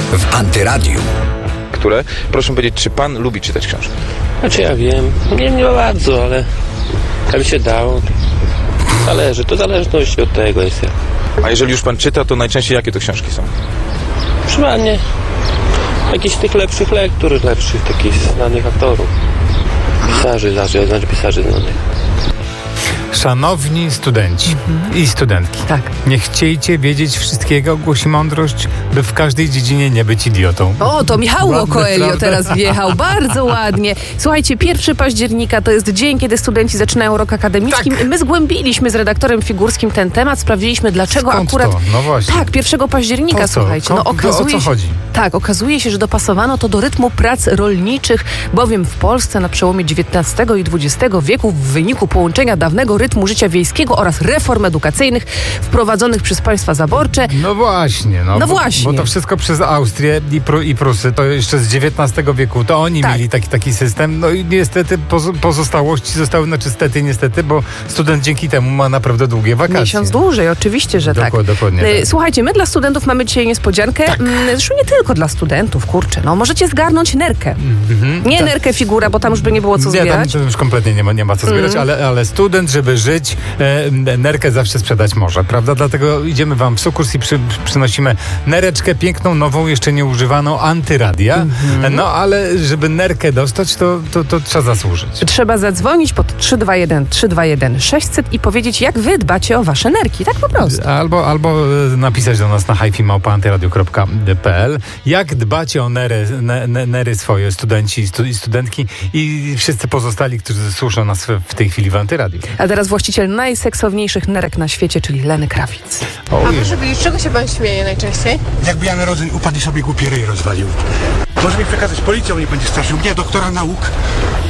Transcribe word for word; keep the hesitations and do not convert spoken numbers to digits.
w Antyradiu. Które, proszę powiedzieć, czy pan lubi czytać książki? Znaczy ja wiem, nie, nie bardzo, ale jak się dało, to zależy, to zależności od tego jest. Ja. A jeżeli już pan czyta, to najczęściej jakie to książki są? Przynajmniej jakichś tych lepszych lektur, lepszych takich znanych aktorów. Pisarzy, znaczy, znaczy pisarzy znanych. Szanowni studenci mhm. i studentki, tak. nie chciejcie wiedzieć wszystkiego, głosi mądrość, by w każdej dziedzinie nie być idiotą. O, to Michał Ładne, Coelho prawda? teraz wjechał, bardzo ładnie. Słuchajcie, pierwszego października to jest dzień, kiedy studenci zaczynają rok akademicki. Tak. My zgłębiliśmy z redaktorem Figurskim ten temat, sprawdziliśmy, dlaczego Skąd akurat... to? No właśnie. Tak, pierwszego października, Po co? słuchajcie. No, Ko- okazuje o co się, chodzi? Tak, okazuje się, że dopasowano to do rytmu prac rolniczych, bowiem w Polsce na przełomie dziewiętnastego i dwudziestego wieku w wyniku połączenia dawnego rytmu życia wiejskiego oraz reform edukacyjnych wprowadzonych przez państwa zaborcze. No właśnie. No, No bo, właśnie. Bo to wszystko przez Austrię i, Pru, i Prusy, to jeszcze z dziewiętnastego wieku, to oni Tak. mieli taki, taki system. No i niestety poz, pozostałości zostały, znaczy stety, niestety, bo student dzięki temu ma naprawdę długie wakacje. Miesiąc dłużej, oczywiście, że Dokład, tak. Dokładnie tak. Słuchajcie, my dla studentów mamy dzisiaj niespodziankę. Tak. Zresztą nie tylko dla studentów, kurczę. No, możecie zgarnąć nerkę. Mhm, nie tak. nerkę figura, bo tam już by nie było co Nie, tam, zbierać. tam już kompletnie nie ma, nie ma co zbierać, Mm. ale, ale student, żeby żyć, e, nerkę zawsze sprzedać może, prawda? Dlatego idziemy wam w sukurs i przy, przynosimy nereczkę piękną, nową, jeszcze nieużywaną, Antyradia. Mm-hmm. No ale żeby nerkę dostać, to, to, to trzeba zasłużyć. Trzeba zadzwonić pod trzy dwa jeden trzy dwa jeden sześćset i powiedzieć, jak wy dbacie o wasze nerki. Tak po prostu. Albo, albo napisać do nas na hi fi małpa antyradio kropka p l. Jak dbacie o nery, ne, ne, nery swoje, studenci i stu, studentki i wszyscy pozostali, którzy słuszą nas w, w tej chwili w Antyradiu. A teraz właściciel najseksowniejszych nerek na świecie, czyli Lenny Kravitz. O, A proszę powiedzieć, z czego się pan śmieje najczęściej? Jakby Jan Rodzeń upadł i sobie głupi ryj rozwalił. Może mi przekazać policją, nie będzie straszył mnie, doktora nauk.